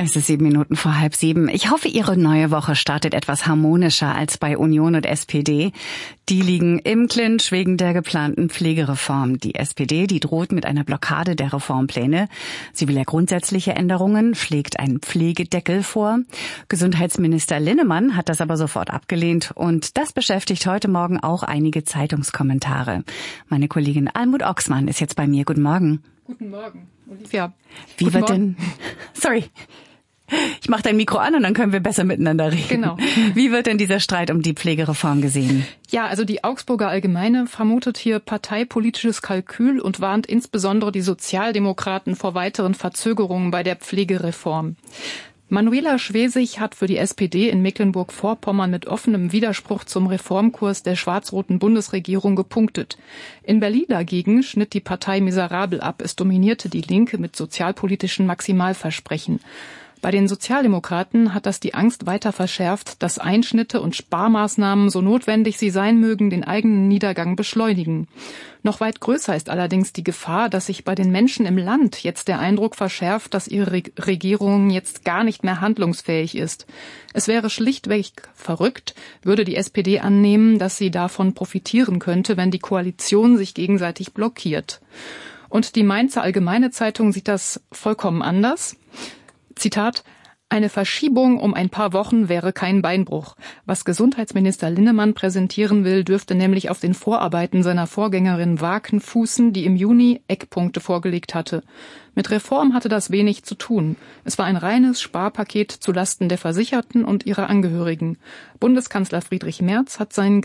Es ist 7 Minuten vor 6:30. Ich hoffe, Ihre neue Woche startet etwas harmonischer als bei Union und SPD. Die liegen im Clinch wegen der geplanten Pflegereform. Die SPD, die droht mit einer Blockade der Reformpläne. Sie will ja grundsätzliche Änderungen, schlägt einen Pflegedeckel vor. Gesundheitsminister Linnemann hat das aber sofort abgelehnt. Und das beschäftigt heute Morgen auch einige Zeitungskommentare. Meine Kollegin Almut Oxmann ist jetzt bei mir. Guten Morgen. Guten Morgen, Olivia. Wie wird denn... Sorry. Ich mache dein Mikro an und dann können wir besser miteinander reden. Genau. Wie wird denn dieser Streit um die Pflegereform gesehen? Ja, also die Augsburger Allgemeine vermutet hier parteipolitisches Kalkül und warnt insbesondere die Sozialdemokraten vor weiteren Verzögerungen bei der Pflegereform. Manuela Schwesig hat für die SPD in Mecklenburg-Vorpommern mit offenem Widerspruch zum Reformkurs der schwarz-roten Bundesregierung gepunktet. In Berlin dagegen schnitt die Partei miserabel ab. Es dominierte die Linke mit sozialpolitischen Maximalversprechen. Bei den Sozialdemokraten hat das die Angst weiter verschärft, dass Einschnitte und Sparmaßnahmen, so notwendig sie sein mögen, den eigenen Niedergang beschleunigen. Noch weit größer ist allerdings die Gefahr, dass sich bei den Menschen im Land jetzt der Eindruck verschärft, dass ihre Regierung jetzt gar nicht mehr handlungsfähig ist. Es wäre schlichtweg verrückt, würde die SPD annehmen, dass sie davon profitieren könnte, wenn die Koalition sich gegenseitig blockiert. Und die Mainzer Allgemeine Zeitung sieht das vollkommen anders. Zitat: Eine Verschiebung um ein paar Wochen wäre kein Beinbruch. Was Gesundheitsminister Linnemann präsentieren will, dürfte nämlich auf den Vorarbeiten seiner Vorgängerin Waken fußen, die im Juni Eckpunkte vorgelegt hatte. Mit Reform hatte das wenig zu tun. Es war ein reines Sparpaket zulasten der Versicherten und ihrer Angehörigen. Bundeskanzler Friedrich Merz hat ein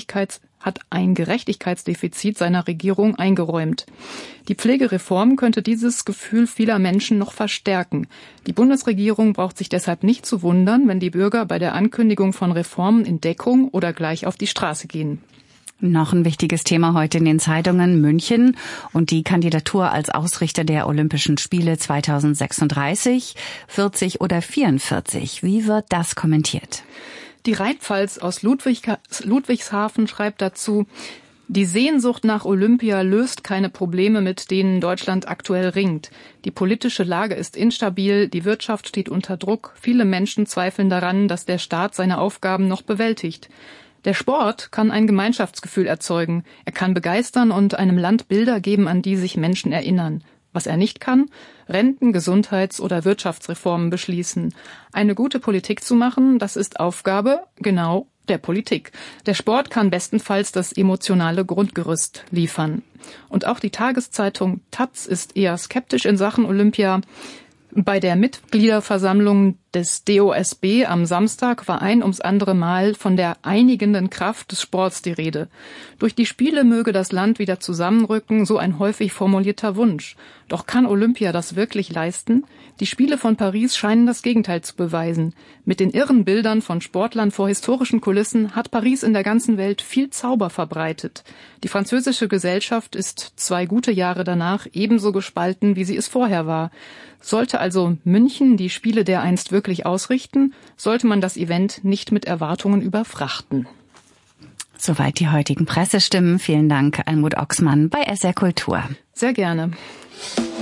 Gerechtigkeitsdefizit seiner Regierung eingeräumt. Die Pflegereform könnte dieses Gefühl vieler Menschen noch verstärken. Die Bundesregierung braucht sich deshalb nicht zu wundern, wenn die Bürger bei der Ankündigung von Reformen in Deckung oder gleich auf die Straße gehen. Noch ein wichtiges Thema heute in den Zeitungen: München und die Kandidatur als Ausrichter der Olympischen Spiele 2036, 40 oder 44. Wie wird das kommentiert? Die Rheinpfalz aus Ludwigshafen schreibt dazu: Die Sehnsucht nach Olympia löst keine Probleme, mit denen Deutschland aktuell ringt. Die politische Lage ist instabil, die Wirtschaft steht unter Druck, viele Menschen zweifeln daran, dass der Staat seine Aufgaben noch bewältigt. Der Sport kann ein Gemeinschaftsgefühl erzeugen. Er kann begeistern und einem Land Bilder geben, an die sich Menschen erinnern. Was er nicht kann: Renten-, Gesundheits- oder Wirtschaftsreformen beschließen. Eine gute Politik zu machen, das ist Aufgabe, genau, der Politik. Der Sport kann bestenfalls das emotionale Grundgerüst liefern. Und auch die Tageszeitung taz ist eher skeptisch in Sachen Olympia. Bei der Mitgliederversammlung des DOSB am Samstag war ein ums andere Mal von der einigenden Kraft des Sports die Rede. Durch die Spiele möge das Land wieder zusammenrücken, so ein häufig formulierter Wunsch. Doch kann Olympia das wirklich leisten? Die Spiele von Paris scheinen das Gegenteil zu beweisen. Mit den irren Bildern von Sportlern vor historischen Kulissen hat Paris in der ganzen Welt viel Zauber verbreitet. Die französische Gesellschaft ist 2 gute Jahre danach ebenso gespalten, wie sie es vorher war. Sollte also München die Spiele dereinst wirklich ausrichten, sollte man das Event nicht mit Erwartungen überfrachten. Soweit die heutigen Pressestimmen. Vielen Dank, Almut Oxmann bei SR Kultur. Sehr gerne.